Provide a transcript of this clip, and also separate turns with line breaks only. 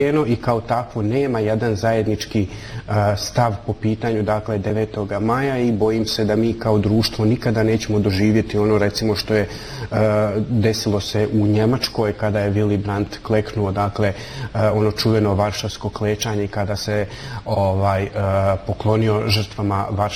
i kao takvo nema jedan zajednički stav po pitanju 9. maja i bojim se da mi kao društvo nikada nećemo doživjeti ono recimo što je desilo se u Njemačkoj kada je Willy Brandt kleknuo, ono čuveno varšavsko klečanje kada se poklonio žrtvama